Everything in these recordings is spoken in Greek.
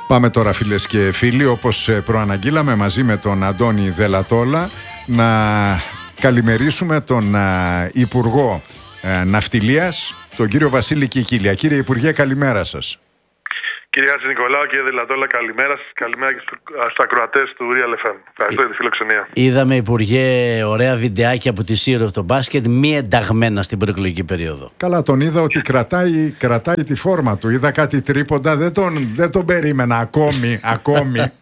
Πάμε τώρα, φίλες και φίλοι, όπως προαναγγείλαμε μαζί με τον Αντώνη Δελατόλα, να καλημερίσουμε τον Υπουργό Ναυτιλίας, τον κύριο Βασίλη Κικίλια. Κύριε Υπουργέ, καλημέρα σας. Κύριε Χατζηνικολάου, κύριε Δελατόλα, καλημέρα σας. Καλημέρα και στους ακροατές του Real FM. Ευχαριστώ για τη φιλοξενία. Είδαμε, Υπουργέ, ωραία βιντεάκια από τη Σύρο στο μπάσκετ, μη ενταγμένα στην προεκλογική περίοδο. Καλά, τον είδα ότι κρατάει τη φόρμα του. Είδα κάτι τρίποντα, δεν τον περίμενα ακόμη.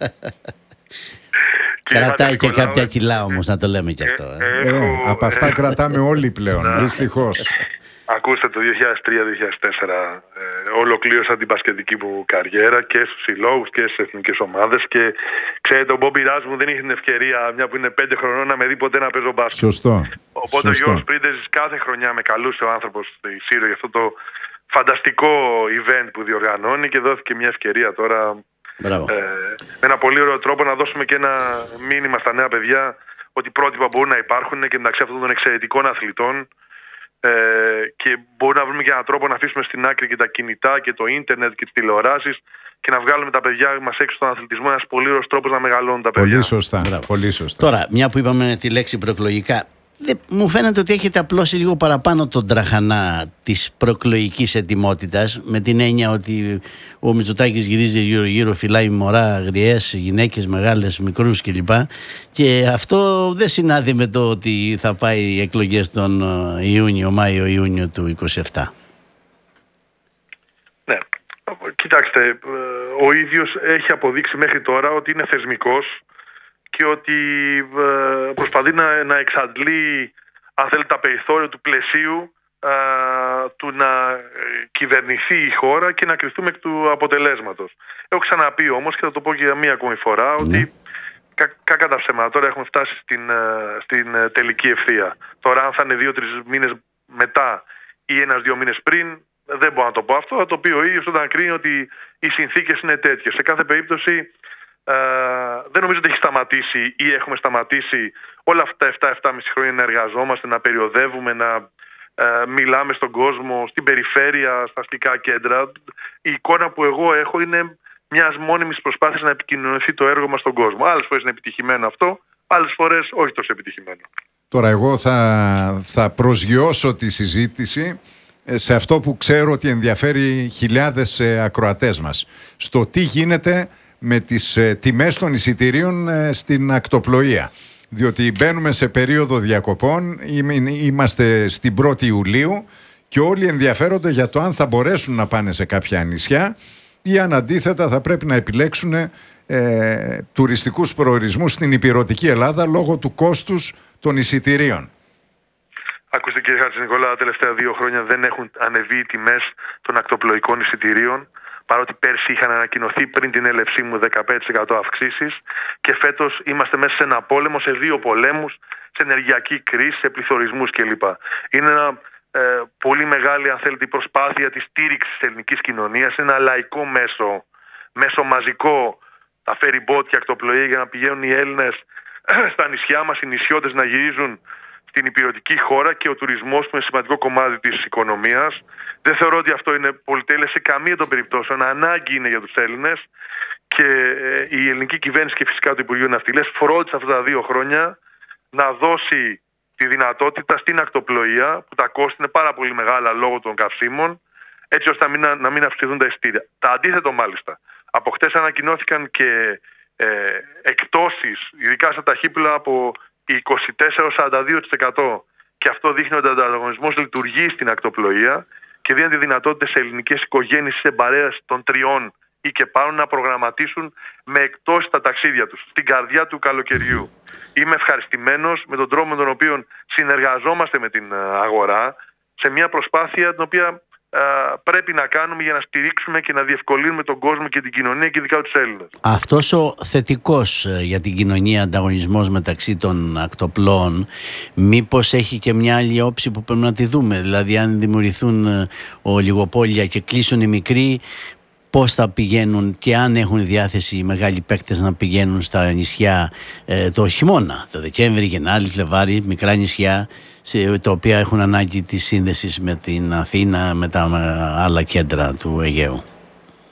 Κρατάει και κάποια κιλά όμως, να το λέμε και αυτό. Από αυτά κρατάμε όλοι πλέον, δυστυχώς. Ακούστε, το 2003-2004 ολοκλήρωσα την μπασκετική μου καριέρα και στους συλλόγους και στις εθνικές ομάδες και ξέρετε, ο Μπόμπι Ράζ μου δεν είχε την ευκαιρία, μια που είναι 5 χρονών, να με δει ποτέ να παίζω μπάσκετ. Σωστό. Οπότε ο Γιώργος Πρίντεζης κάθε χρονιά με καλούσε ο άνθρωπος στη Σύρο για αυτό το φανταστικό event που διοργανώνει και δόθηκε μια ευκαιρία τώρα με ένα πολύ ωραίο τρόπο να δώσουμε και ένα μήνυμα στα νέα παιδιά ότι πρότυπα μπορούν να υπάρχουν και μεταξύ αυτών των εξαιρετικών αθλητών. Και μπορούμε να βρούμε και έναν τρόπο να αφήσουμε στην άκρη και τα κινητά και το ίντερνετ και τις τηλεοράσεις και να βγάλουμε τα παιδιά μας έξω στον αθλητισμό. Ένας πολύ ωραίος τρόπος να μεγαλώνουν τα παιδιά. Πολύ σωστά. Τώρα, μια που είπαμε τη λέξη προεκλογικά, μου φαίνεται ότι έχετε απλώσει λίγο παραπάνω τον τραχανά της προεκλογικής ετοιμότητας, με την έννοια ότι ο Μητσοτάκης γυρίζει γύρω-γύρω, φυλάει μωρά, αγριές, γυναίκες, μεγάλες, μικρούς κλπ. Και αυτό δεν συνάδει με το ότι θα πάει οι εκλογές τον Μάιο-Ιούνιο του 2027. Ναι, κοιτάξτε, ο ίδιος έχει αποδείξει μέχρι τώρα ότι είναι θεσμικός και ότι προσπαθεί να εξαντλεί, αν θέλετε, τα περιθώρια του πλαισίου του να κυβερνηθεί η χώρα και να κρυφτούμε εκ του αποτελέσματος. Έχω ξαναπεί όμως, και θα το πω και για μία ακόμη φορά, ότι κακά τα ψέματα, τώρα έχουμε φτάσει στην τελική ευθεία. Τώρα αν θα είναι 2-3 μήνες μετά ή 1-2 μήνες πριν, δεν μπορώ να το πω αυτό. Θα το πει ο ίδιος όταν κρίνει ότι οι συνθήκες είναι τέτοιες. Σε κάθε περίπτωση δεν νομίζω ότι έχει σταματήσει ή έχουμε σταματήσει όλα αυτά τα 7-7,5 χρόνια να εργαζόμαστε, να περιοδεύουμε, να μιλάμε στον κόσμο, στην περιφέρεια, στα αστικά κέντρα. Η εικόνα που εγώ έχω είναι μιας μόνιμης προσπάθειας να επικοινωνηθεί το έργο μας στον κόσμο. Άλλες φορές είναι επιτυχημένο αυτό, άλλες φορές όχι τόσο επιτυχημένο. Τώρα εγώ θα προσγειώσω τη συζήτηση σε αυτό που ξέρω ότι ενδιαφέρει χιλιάδες ακροατές μας. Στο τι γίνεται με τις τιμές των εισιτηρίων στην ακτοπλοεία. Διότι μπαίνουμε σε περίοδο διακοπών, είμαστε στην 1η Ιουλίου και όλοι ενδιαφέρονται για το αν θα μπορέσουν να πάνε σε κάποια νησιά ή αν αντίθετα θα πρέπει να επιλέξουν τουριστικούς προορισμούς στην ηπειρωτική Ελλάδα λόγω του κόστους των εισιτηρίων. Ακούστε, κύριε Χατζηνικολάου, τα τελευταία 2 χρόνια δεν έχουν ανεβεί οι τιμές των ακτοπλοϊκών εισιτηρίων, παρότι πέρσι είχαν ανακοινωθεί πριν την έλευσή μου 15% αυξήσεις και φέτος είμαστε μέσα σε ένα πόλεμο, σε 2 πολέμους, σε ενεργειακή κρίση, σε πληθωρισμούς κλπ. Είναι ένα πολύ μεγάλη, αν θέλετε, προσπάθεια της στήριξης της ελληνικής κοινωνίας. Είναι ένα λαϊκό μέσο μαζικό, τα ferry boat και ακτοπλοεία για να πηγαίνουν οι Έλληνες στα νησιά μας, οι νησιώτες να γυρίζουν στην ηπειρωτική χώρα και ο τουρισμός που είναι σημαντικό κομμάτι της οικονομίας. Δεν θεωρώ ότι αυτό είναι πολυτέλεια σε καμία των περιπτώσεων. Ανάγκη είναι για τους Έλληνες και η ελληνική κυβέρνηση και φυσικά το Υπουργείο Ναυτιλίας φρόντισε αυτά τα 2 χρόνια να δώσει τη δυνατότητα στην ακτοπλοεία, που τα κόστη είναι πάρα πολύ μεγάλα λόγω των καυσίμων, έτσι ώστε να μην αυξηθούν τα εισιτήρια. Τα αντίθετο μάλιστα. Από χτες ανακοινώθηκαν και εκπτώσεις, ειδικά στα ταχύπλοα, από 24-42%. Και αυτό δείχνει ότι ο ανταγωνισμός λειτουργεί στην ακτοπλοεία και δίνει τη δυνατότητα σε ελληνικές οικογένειες σε παρέας των 3 ή και πάνω να προγραμματίσουν με εκπτώσεις τα ταξίδια τους στην καρδιά του καλοκαιριού. Είμαι ευχαριστημένος με τον τρόπο με τον οποίο συνεργαζόμαστε με την αγορά σε μια προσπάθεια την οποία πρέπει να κάνουμε για να στηρίξουμε και να διευκολύνουμε τον κόσμο και την κοινωνία και ειδικά τους Έλληνες. Αυτός ο θετικός για την κοινωνία ανταγωνισμός μεταξύ των ακτοπλώων, μήπως έχει και μια άλλη όψη που πρέπει να τη δούμε? Δηλαδή, αν δημιουργηθούν ολιγοπόλια και κλείσουν οι μικροί, πώς θα πηγαίνουν και αν έχουν διάθεση οι μεγάλοι παίκτες να πηγαίνουν στα νησιά το χειμώνα, το Δεκέμβρη, Γενάρη, Φλεβάρη, μικρά νησιά τα οποία έχουν ανάγκη της σύνδεσης με την Αθήνα, με τα άλλα κέντρα του Αιγαίου.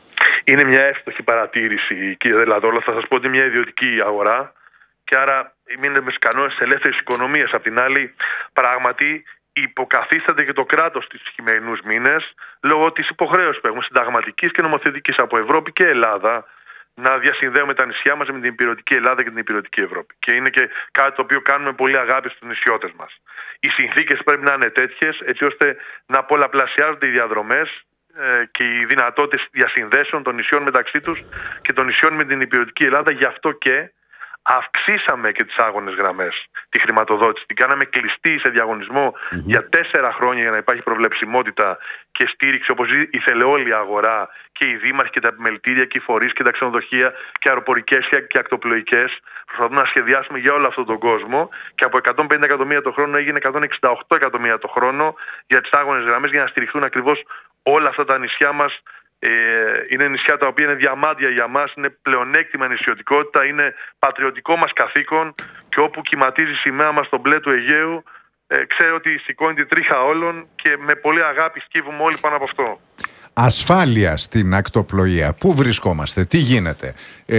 Είναι μια εύστοχη παρατήρηση, κύριε Δελατόλα. Θα σας πω ότι είναι μια ιδιωτική αγορά και άρα είναι με κανόνες ελεύθερης οικονομίας. Απ' την άλλη, πράγματι υποκαθίσταται και το κράτος στις χειμερινούς μήνες λόγω της υποχρέωσης που έχουμε συνταγματικής και νομοθετικής από Ευρώπη και Ελλάδα να διασυνδέουμε τα νησιά μας με την υπηρετική Ελλάδα και την υπηρετική Ευρώπη. Και είναι και κάτι το οποίο κάνουμε πολύ αγάπη στους νησιώτες μας. Οι συνθήκες πρέπει να είναι τέτοιες έτσι ώστε να πολλαπλασιάζονται οι διαδρομές και οι δυνατότητες διασυνδέσεων των νησιών μεταξύ τους και των νησιών με την υπηρετική Ελλάδα. Γι' αυτό και αυξήσαμε και τις άγονες γραμμές, τη χρηματοδότηση. Την κάναμε κλειστή σε διαγωνισμό για 4 χρόνια για να υπάρχει προβλεψιμότητα και στήριξη όπως ήθελε όλη η αγορά και οι δήμαρχοι και τα επιμελητήρια και οι φορείς και τα ξενοδοχεία και αεροπορικές και ακτοπλοϊκές. Προσπαθούμε να σχεδιάσουμε για όλο αυτόν τον κόσμο και από 150 εκατομμύρια το χρόνο έγινε 168 εκατομμύρια το χρόνο για τις άγονες γραμμές για να στηριχθούν ακριβώς όλα αυτά τα νησιά μας. Είναι νησιά τα οποία είναι διαμάντια για μας, είναι πλεονέκτημα νησιωτικότητα, είναι πατριωτικό μας καθήκον και όπου κυματίζει η σημαία μας στο μπλε του Αιγαίου ξέρω ότι σηκώνει τη τρίχα όλων και με πολύ αγάπη σκύβουμε όλοι πάνω από αυτό. Ασφάλεια στην ακτοπλοεία. Πού βρισκόμαστε, τι γίνεται?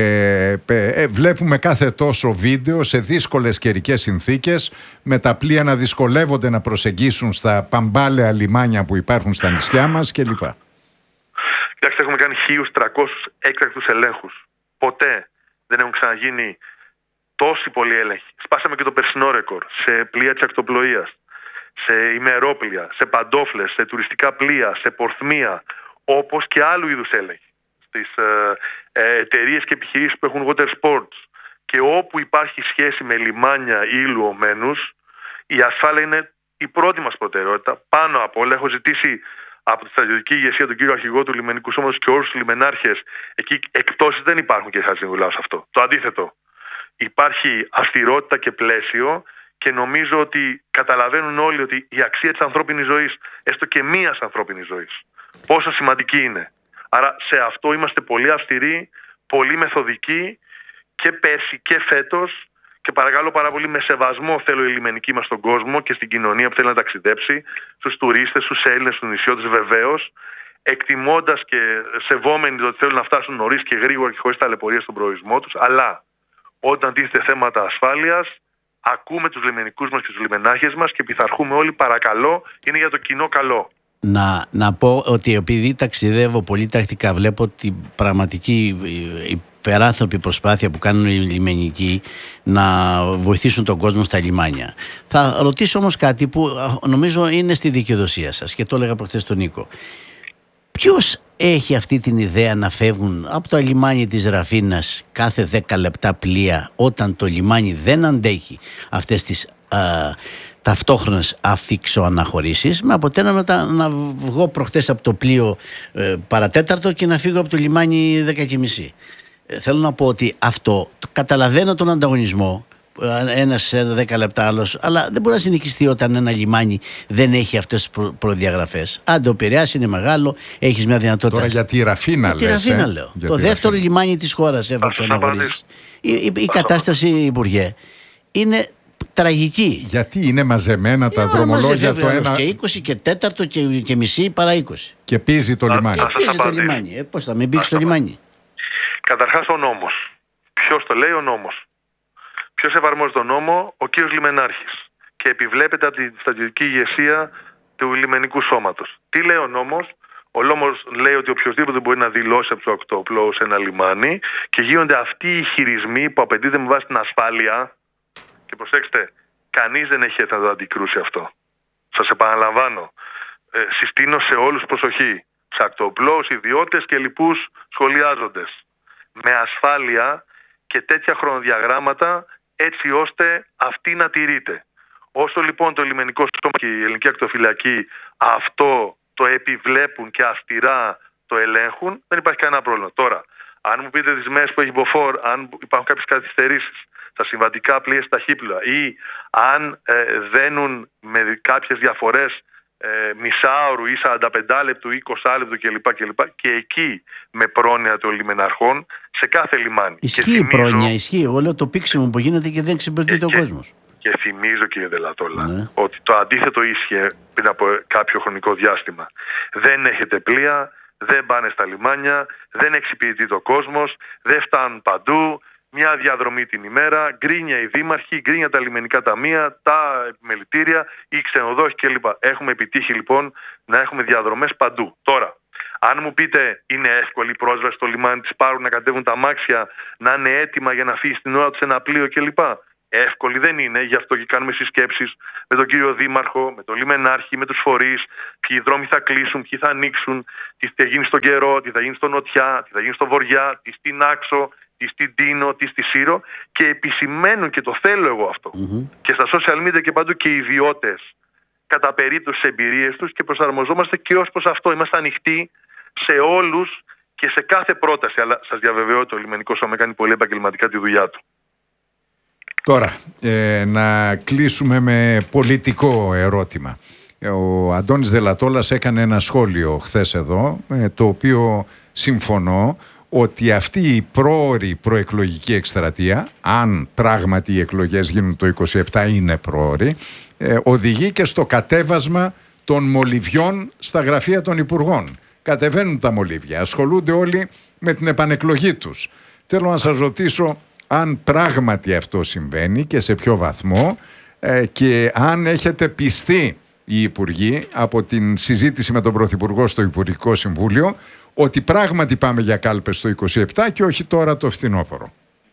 Βλέπουμε κάθε τόσο βίντεο σε δύσκολες καιρικές συνθήκες με τα πλοία να δυσκολεύονται να προσεγγίσουν στα παμπάλαια λιμάνια που υπάρχουν στα νησιά μας κλπ. Κοιτάξτε, έχουμε κάνει 1.300 έκτακτους ελέγχους. Ποτέ δεν έχουν ξαναγίνει τόσοι πολλοί έλεγχοι. Σπάσαμε και το περσινό ρεκόρ σε πλοία της ακτοπλοείας, σε ημερόπλοια, σε παντόφλες, σε τουριστικά πλοία, σε πορθμία, όπως και άλλου είδους έλεγχοι. Στις εταιρείες και επιχειρήσεις που έχουν water sports και όπου υπάρχει σχέση με λιμάνια ή λουωμένους, η ασφάλεια είναι η πρώτη μας προτεραιότητα. Πάνω απ' όλα έχω ζητήσει από τη στρατιωτική ηγεσία, τον κύριο αρχηγό του λιμενικού σώματος και όλους τους λιμενάρχες, εκεί εκπτώσεις δεν υπάρχουν, κύριε Χατζηνικολάου, σε αυτό. Το αντίθετο. Υπάρχει αυστηρότητα και πλαίσιο και νομίζω ότι καταλαβαίνουν όλοι ότι η αξία της ανθρώπινης ζωής, έστω και μίας ανθρώπινης ζωής, πόσο σημαντική είναι. Άρα σε αυτό είμαστε πολύ αυστηροί, πολύ μεθοδικοί και πέρσι και φέτος. Και παρακαλώ πάρα πολύ, με σεβασμό θέλω η λιμενική μας στον κόσμο και στην κοινωνία που θέλει να ταξιδέψει, στους τουρίστες, στους Έλληνες, στους νησιώτες βεβαίως, εκτιμώντας και σεβόμενοι ότι θέλουν να φτάσουν νωρίς και γρήγορα και χωρίς ταλαιπωρία στον προορισμό τους. Αλλά όταν τίθεται θέματα ασφάλειας, ακούμε τους λιμενικούς μας και τους λιμενάρχες μας και πειθαρχούμε όλοι, παρακαλώ, είναι για το κοινό καλό. Να πω ότι επειδή ταξιδεύω πολύ τακτικά, βλέπω την πραγματική υπεράνθρωπη προσπάθεια που κάνουν οι λιμενικοί να βοηθήσουν τον κόσμο στα λιμάνια. Θα ρωτήσω όμως κάτι που νομίζω είναι στη δικαιοδοσία σας και το έλεγα προχθές στον Νίκο. Ποιος έχει αυτή την ιδέα να φεύγουν από το λιμάνι της Ραφίνας κάθε 10 λεπτά πλοία όταν το λιμάνι δεν αντέχει αυτές τις ταυτόχρονες αφίξω-αναχωρήσεις, με αποτέλεσμα να βγω προχτές από το πλοίο παρατέταρτο και να φύγω από το λιμάνι 10:30. Θέλω να πω ότι αυτό, καταλαβαίνω τον ανταγωνισμό, ένας 10 λεπτά άλλος, αλλά δεν μπορεί να συνοικιστεί όταν ένα λιμάνι δεν έχει αυτές τις προδιαγραφές. Αν το Πειραιάς είναι μεγάλο, έχεις μια δυνατότητα. Τώρα για τη Ραφίνα λες. Για τη Ραφίνα λέω. Το δεύτερο λιμάνι της χώρας έβαξε αναχωρήσεις. Η κατάσταση, Υπουργέ, είναι τραγική. Γιατί είναι μαζεμένα τα δρομολόγια το ένα. Και 20 και 4 και μισή παρά 20. Και πίζει το λιμάνι. Και πίζει το λιμάνι. Πώς θα μην πήξει το λιμάνι? Καταρχάς ο νόμος. Ποιος το λέει? Ο νόμος. Ποιος εφαρμόζει τον νόμο? Ο κύριος λιμενάρχης. Και επιβλέπεται από τη στρατιωτική ηγεσία του λιμενικού σώματος. Τι λέει ο νόμος? Ο νόμος λέει ότι οποιοδήποτε μπορεί να δηλώσει από τους ακτοπλώους σε ένα λιμάνι και γίνονται αυτοί οι χειρισμοί που απαιτείται με βάση την ασφάλεια. Και προσέξτε, κανείς δεν έχει έρθει να το αντικρούσει αυτό. Σας επαναλαμβάνω. Συστήνω σε όλους προσοχή. Σε ακτοπλώους, ιδιώτες και λοιπούς σχολιάζοντες. Με ασφάλεια και τέτοια χρονοδιαγράμματα έτσι ώστε αυτή να τηρείται. Όσο λοιπόν το λιμενικό σώμα και η ελληνική ακτοφυλακή αυτό το επιβλέπουν και αυστηρά το ελέγχουν, δεν υπάρχει κανένα πρόβλημα. Τώρα, αν μου πείτε τις μέρες που έχει μποφόρ, αν υπάρχουν κάποιες καθυστερήσεις στα συμβατικά πλοία, στα ταχύπλοα ή αν δένουν με κάποιες διαφορές μισάωρου ή 45 λεπτού ή 20 λεπτού κλπ. Και εκεί με πρόνοια των λιμεναρχών σε κάθε λιμάνι. Ισχύει η πρόνοια, ισχύει. Εγώ λέω το πίξιμο που γίνεται και δεν εξυπηρετείται ο κόσμος. Και θυμίζω, κύριε Δελατόλα, ότι το αντίθετο ίσχυε πριν από κάποιο χρονικό διάστημα. Δεν έχετε πλοία, δεν πάνε στα λιμάνια, δεν εξυπηρετεί το κόσμος, δεν φτάνουν παντού, μια διαδρομή την ημέρα, γκρίνια οι δήμαρχοι, γκρίνια τα λιμενικά ταμεία, τα επιμελητήρια, οι ξενοδόχοι κλπ. Έχουμε επιτύχει λοιπόν να έχουμε διαδρομές παντού. Τώρα, αν μου πείτε είναι εύκολη η πρόσβαση στο λιμάνι της Πάρου, να κατέβουν τα αμάξια, να είναι έτοιμα για να φύγει στην ώρα τους ένα πλοίο κλπ. Εύκολη δεν είναι, γι' αυτό και κάνουμε συσκέψεις με τον κύριο Δήμαρχο, με τον λιμενάρχη, με τους φορείς, ποιοι δρόμοι θα κλείσουν, ποιοι θα ανοίξουν, τι θα γίνει στον Καιρό, τι θα γίνει στο Νοτιά, τι θα γίνει στο Βοριά, τι στην Άξο, τι στην Τίνο, τι στη Σύρο, και επισημαίνουν, και το θέλω εγώ αυτό, και στα social media και παντού, και οι ιδιώτες κατά περίπτωση τις εμπειρίες τους, και προσαρμοζόμαστε και ως προς αυτό. Είμαστε ανοιχτοί σε όλους και σε κάθε πρόταση, αλλά σας διαβεβαιώ ότι το λιμενικό σώμα κάνει πολύ επαγγελματικά τη δουλειά του. Τώρα, να κλείσουμε με πολιτικό ερώτημα. Ο Αντώνης Δελατόλας έκανε ένα σχόλιο χθες εδώ, το οποίο συμφωνώ, ότι αυτή η πρόωρη προεκλογική εκστρατεία, αν πράγματι οι εκλογές γίνουν το 27, είναι πρόωρη, οδηγεί και στο κατέβασμα των μολυβιών στα γραφεία των υπουργών. Κατεβαίνουν τα μολύβια, ασχολούνται όλοι με την επανεκλογή τους. Θέλω να σας ρωτήσω αν πράγματι αυτό συμβαίνει και σε ποιο βαθμό, και αν έχετε πιστεί οι υπουργοί από την συζήτηση με τον Πρωθυπουργό στο Υπουργικό Συμβούλιο ότι πράγματι πάμε για κάλπες το 27 και όχι τώρα το φθινόπωρο.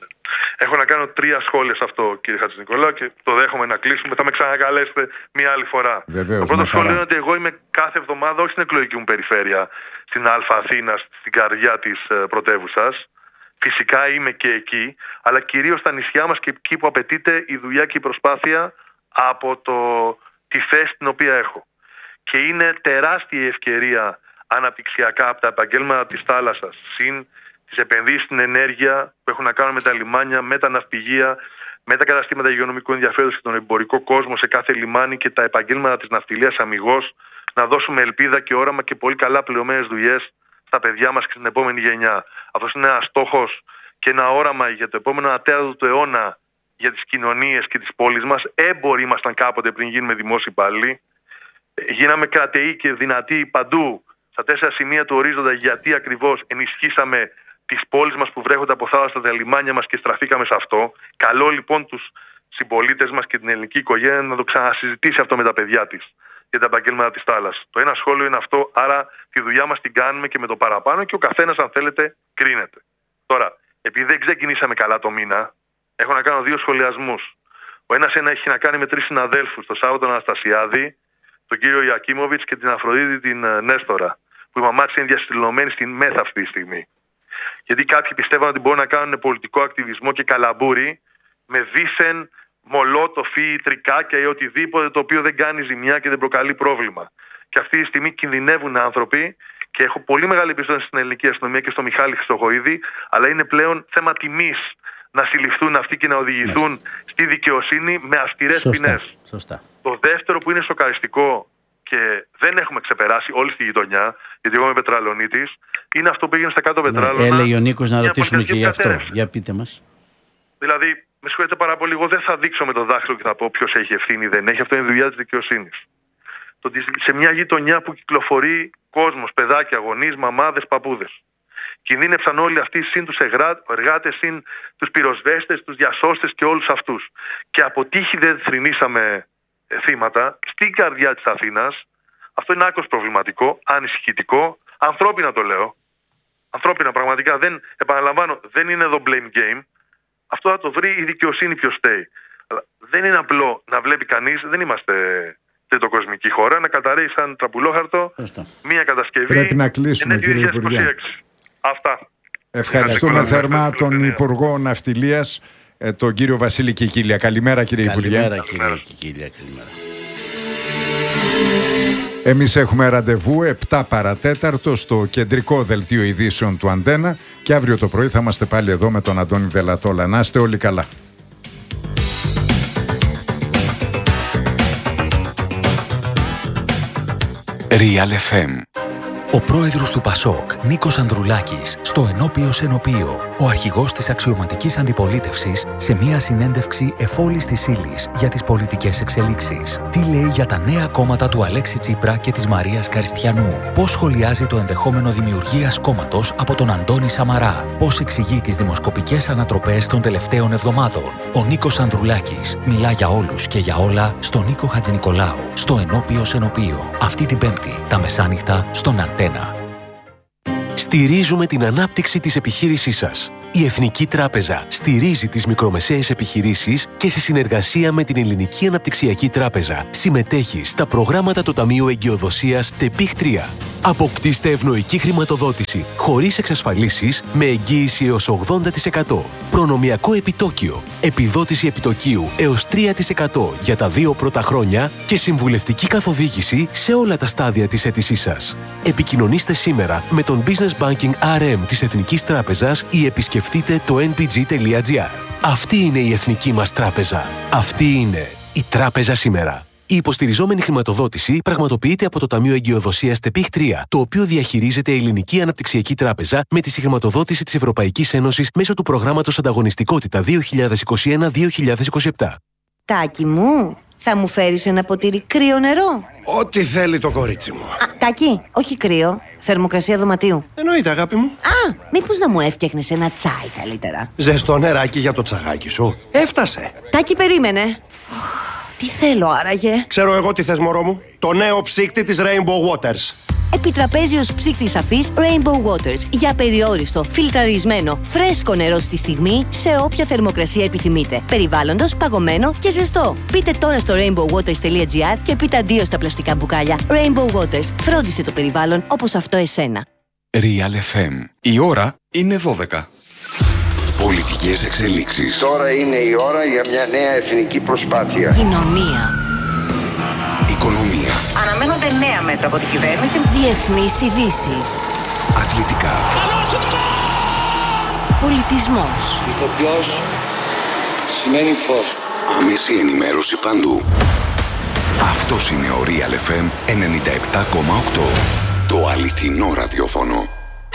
Έχω να κάνω 3 σχόλια σε αυτό, κύριε Χατζηνικολάου, και το δέχομαι να κλείσουμε. Θα με ξανακαλέσετε μια άλλη φορά. Βεβαίως, το πρώτο σχόλιο είναι ότι εγώ είμαι κάθε εβδομάδα, όχι στην εκλογική μου περιφέρεια, στην Αλφα Αθήνα, στην καρδιά της πρωτεύουσας. Φυσικά είμαι και εκεί, αλλά κυρίως στα νησιά μας και εκεί που απαιτείται η δουλειά και η προσπάθεια από τη θέση την οποία έχω. Και είναι τεράστια η ευκαιρία αναπτυξιακά από τα επαγγέλματα της θάλασσας, συν τις επενδύσεις στην ενέργεια που έχουν να κάνουν με τα λιμάνια, με τα ναυπηγεία, με τα καταστήματα υγειονομικού ενδιαφέροντος και τον εμπορικό κόσμο σε κάθε λιμάνι, και τα επαγγέλματα της ναυτιλίας αμιγώς, να δώσουμε ελπίδα και όραμα και πολύ καλά πληρωμένες δουλειές στα παιδιά μας και στην επόμενη γενιά. αυτός είναι ένας στόχος και ένα όραμα για το επόμενο ατέραδο του αιώνα για τις κοινωνίες και τις πόλεις μας. Έμποροι ήμασταν κάποτε πριν γίνουμε δημόσιοι υπάλληλοι. Γίναμε κρατεοί και δυνατοί παντού στα 4 σημεία του ορίζοντα, γιατί ακριβώς ενισχύσαμε τις πόλεις μας που βρέχονται από θάλασσα, τα λιμάνια μας, και στραφήκαμε σε αυτό. Καλό λοιπόν τους συμπολίτες μας και την ελληνική οικογένεια να το ξανασυζητήσει αυτό με τα παιδιά της για τα επαγγέλματα της θάλασσας. Το ένα σχόλιο είναι αυτό, άρα τη δουλειά μας την κάνουμε και με το παραπάνω, και ο καθένας, αν θέλετε, κρίνεται. Τώρα, επειδή δεν ξεκινήσαμε καλά το μήνα, έχω να κάνω 2 σχολιασμούς. Ο ένας έχει να κάνει με 3 συναδέλφους, τον Σάββατο Αναστασιάδη, τον κύριο Ιακίμοβιτς και την Αφροδίτη την Νέστορα, που η μαμά της είναι διαστηλωμένη στην ΜΕΘ αυτή τη στιγμή. Γιατί κάποιοι πιστεύαν ότι μπορούν να κάνουν πολιτικό ακτιβισμό και καλαμπούρι με δίθεν μολότοφ ή τρικάκια ή οτιδήποτε το οποίο δεν κάνει ζημιά και δεν προκαλεί πρόβλημα. Και αυτή τη στιγμή κινδυνεύουν άνθρωποι, και έχω πολύ μεγάλη εμπιστοσύνη στην ελληνική αστυνομία και στο Μιχάλη Χρυστοχοΐδη, αλλά είναι πλέον θέμα τιμής να συλληφθούν αυτοί και να οδηγηθούν στη δικαιοσύνη με αυστηρές ποινές. Το δεύτερο που είναι σοκαριστικό και δεν έχουμε ξεπεράσει όλη στη γειτονιά, γιατί εγώ είμαι πετραλονίτης, είναι αυτό που έγινε στα κάτω πετράλωνα. Έλεγε ο Νίκος να ρωτήσουμε και γι' αυτό. Για πείτε μας. Δηλαδή, με συγχωρείτε πάρα πολύ, εγώ δεν θα δείξω με το δάχτυλο και θα πω ποιος έχει ευθύνη ή δεν έχει. Αυτό είναι δουλειά της δικαιοσύνης. Το ότι σε μια γειτονιά που κυκλοφορεί κόσμος, παιδάκια, γονείς, μαμάδες, παππούδες, κινδύνευσαν όλοι αυτοί, συν τους εργάτες, συν τους πυροσβέστες, τους διασώστες και όλους αυτούς. Και από τύχη δεν θρηνήσαμε θύματα στην καρδιά της Αθήνας. Αυτό είναι άκρως προβληματικό, ανησυχητικό, ανθρώπινα το λέω. Ανθρώπινα πραγματικά, επαναλαμβάνω, δεν είναι εδώ blame game. Αυτό θα το βρει η δικαιοσύνη ποιος φταίει. Αλλά δεν είναι απλό να βλέπει κανείς, δεν είμαστε τριτοκοσμική χώρα, να καταρρέει σαν τραπουλόχαρτο μία κατασκευή. Πρέπει να κλείσουμε, κύριε Υπουργέ. Αυτά. Ευχαριστούμε θερμά τον Υπουργό Ναυτιλίας, τον κύριο Βασίλη Κικίλια. Καλημέρα, κύριε Υπουργέ. Καλημέρα, κύριε Κικίλια. Καλημέρα. Εμείς έχουμε ραντεβού 7 παρατέταρτο στο κεντρικό δελτίο ειδήσεων του Αντένα, και αύριο το πρωί θα είμαστε πάλι εδώ με τον Αντώνη Δελατόλα. Να είστε όλοι καλά. Real FM Ο πρόεδρος του ΠΑΣΟΚ, Νίκος Ανδρουλάκης, στο ενώπιο Σενοπείο, ο αρχηγός της αξιωματικής αντιπολίτευσης, σε μια συνέντευξη εφόλης της ύλης για τις πολιτικές εξελίξεις. Τι λέει για τα νέα κόμματα του Αλέξη Τσίπρα και της Μαρίας Καριστιανού. Πώς σχολιάζει το ενδεχόμενο δημιουργίας κόμματος από τον Αντώνη Σαμαρά. Πώς εξηγεί τις δημοσκοπικές ανατροπές των τελευταίων εβδομάδων. Ο Νίκος Ανδρουλάκης μιλά για όλους και για όλα στον Νίκο Χατζηνικολάου, στο ενώπιο Σενοπείο. Αυτή την Πέμπτη, τα μεσάνυχτα, στον Αντένα. Στηρίζουμε την ανάπτυξη της επιχείρησής σας. Η Εθνική Τράπεζα στηρίζει τις μικρομεσαίες επιχειρήσεις και σε συνεργασία με την Ελληνική Αναπτυξιακή Τράπεζα συμμετέχει στα προγράμματα του Ταμείου Εγκυοδοσίας ΤΕΠΙΧ 3. Αποκτήστε ευνοϊκή χρηματοδότηση χωρίς εξασφαλίσεις με εγγύηση έως 80%. Προνομιακό επιτόκιο, επιδότηση επιτοκίου έως 3% για τα 2 πρώτα χρόνια και συμβουλευτική καθοδήγηση σε όλα τα στάδια της αίτησής σας. Επικοινωνήστε σήμερα με τον Business Banking RM της Εθνικής Τράπεζας ή επισκεφτείτε το npg.gr. Αυτή είναι η Εθνική μας Τράπεζα. Αυτή είναι η Τράπεζα σήμερα. Η υποστηριζόμενη χρηματοδότηση πραγματοποιείται από το Ταμείο Εγκυοδοσίας ΤΕΠΙΧ 3, το οποίο διαχειρίζεται η Ελληνική Αναπτυξιακή Τράπεζα με τη συγχρηματοδότηση της Ευρωπαϊκής Ένωσης μέσω του προγράμματος Ανταγωνιστικότητα 2021-2027. Τάκη μου, θα μου φέρεις ένα ποτήρι κρύο νερό? Ό,τι θέλει το κορίτσι μου. Τάκη, όχι κρύο, θερμοκρασία δωματίου. Εννοείται, αγάπη μου. Μήπως να μου έφτιαχνες ένα τσάι καλύτερα? Ζεστό νεράκι για το τσαγάκι σου. Έφτασε. Τάκη, περίμενε. Τι θέλω άραγε? Ξέρω εγώ τι θες, μωρό μου. Το νέο ψύκτη της Rainbow Waters. Επιτραπέζιος ψύκτης σαφής Rainbow Waters. Για περιόριστο, φιλτραρισμένο, φρέσκο νερό στη στιγμή, σε όποια θερμοκρασία επιθυμείτε. Περιβάλλοντος, παγωμένο και ζεστό. Πείτε τώρα στο rainbowwaters.gr και πείτε αντίο στα πλαστικά μπουκάλια. Rainbow Waters. Φρόντισε το περιβάλλον όπως αυτό εσένα. Real FM. Η ώρα είναι 12. Πολιτικές εξελίξεις. Τώρα είναι η ώρα για μια νέα εθνική προσπάθεια. Κοινωνία. Οικονομία. Αναμένονται νέα μέτρα από την κυβέρνηση. Διεθνείς ειδήσεις. Αθλητικά. Πολιτισμός. Ηθοποιός σημαίνει φως. Άμεση ενημέρωση παντού. Αυτός είναι ο Real FM 97,8. Το αληθινό ραδιόφωνο.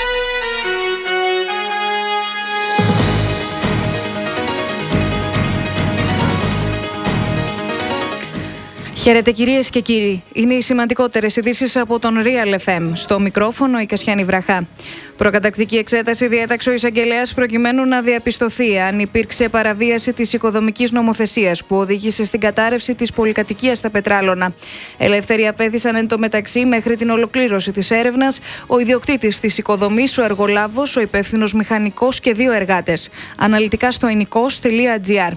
Χαίρετε κυρίες και κύριοι. Είναι οι σημαντικότερες ειδήσεις από τον Real FM. Στο μικρόφωνο η Κασιάνη Βραχά. Προκατακτική εξέταση διέταξε ο εισαγγελέας προκειμένου να διαπιστωθεί αν υπήρξε παραβίαση της οικοδομικής νομοθεσίας που οδήγησε στην κατάρρευση της πολυκατοικίας στα Πετράλωνα. Ελεύθεροι απέθησαν εν τω μεταξύ μέχρι την ολοκλήρωση της έρευνας ο ιδιοκτήτης της οικοδομής, ο εργολάβος, ο υπεύθυνος μηχανικός και 2 εργάτες. Αναλυτικά στο enikos.gr.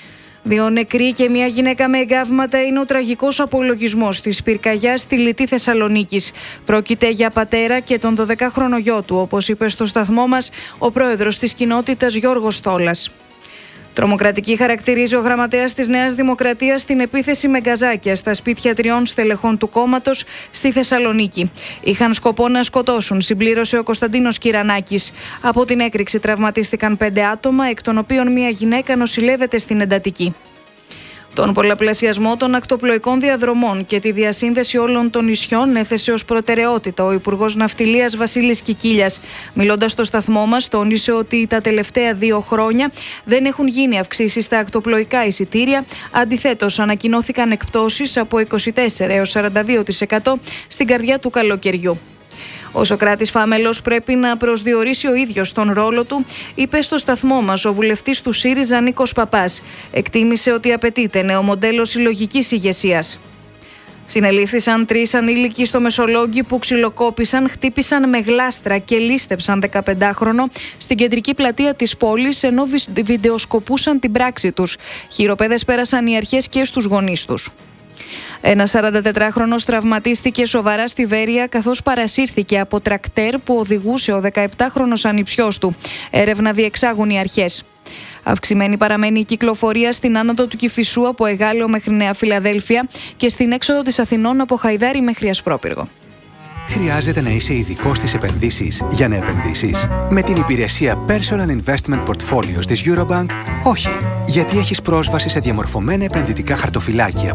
2 νεκροί και 1 γυναίκα με εγκάβματα είναι ο τραγικός απολογισμός της πυρκαγιάς στη Λιτή Θεσσαλονίκης. Πρόκειται για πατέρα και τον 12χρονο γιο του, όπως είπε στο σταθμό μας ο πρόεδρος της κοινότητας Γιώργος Στόλας. Τρομοκρατική χαρακτηρίζει ο γραμματέας της Νέας Δημοκρατίας την επίθεση με γκαζάκια στα σπίτια 3 στελεχών του κόμματος στη Θεσσαλονίκη. Είχαν σκοπό να σκοτώσουν, συμπλήρωσε ο Κωνσταντίνος Κυρανάκης. Από την έκρηξη τραυματίστηκαν 5 άτομα, εκ των οποίων 1 γυναίκα νοσηλεύεται στην εντατική. Τον πολλαπλασιασμό των ακτοπλοϊκών διαδρομών και τη διασύνδεση όλων των νησιών έθεσε ως προτεραιότητα ο Υπουργός Ναυτιλίας Βασίλης Κικίλιας. Μιλώντας στο σταθμό μας, τόνισε ότι τα τελευταία 2 χρόνια δεν έχουν γίνει αυξήσεις στα ακτοπλοϊκά εισιτήρια. Αντιθέτως, ανακοινώθηκαν εκπτώσεις από 24% έως 42% στην καρδιά του καλοκαιριού. Ο Σωκράτης Φάμελος πρέπει να προσδιορίσει ο ίδιος τον ρόλο του, είπε στο σταθμό μας ο βουλευτής του ΣΥΡΙΖΑ Νίκος Παπάς. Εκτίμησε ότι απαιτείται νέο μοντέλο συλλογικής ηγεσίας. Συνελήφθησαν 3 ανήλικοι στο Μεσολόγγι που ξυλοκόπησαν, χτύπησαν με γλάστρα και λίστεψαν 15χρονο στην κεντρική πλατεία της πόλης ενώ βιντεοσκοπούσαν την πράξη τους. Χειροπέδες πέρασαν οι αρχές και στους γονείς τους. Ένας 44χρονος τραυματίστηκε σοβαρά στη Βέρεια καθώς παρασύρθηκε από τρακτέρ που οδηγούσε ο 17χρονος ανιψιός του. Έρευνα διεξάγουν οι αρχές. Αυξημένη παραμένει η κυκλοφορία στην άνοδο του Κηφισού από Εγάλεο μέχρι Νέα Φιλαδέλφια και στην έξοδο της Αθηνών από Χαϊδάρι μέχρι Ασπρόπυργο. Χρειάζεται να είσαι ειδικός στις επενδύσεις για να επενδύσεις? Με την υπηρεσία Personal Investment Portfolios της Eurobank, όχι. Γιατί έχεις πρόσβαση σε διαμορφωμένα επενδυτικά χαρτοφυλάκια